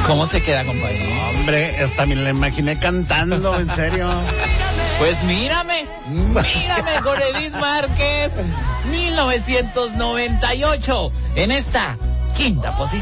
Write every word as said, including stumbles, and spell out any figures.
¿Cómo se queda, compadre? Hombre, esta me la imaginé cantando, en serio. Pues mírame, mírame con Edith Márquez, mil novecientos noventa y ocho, en esta quinta posición.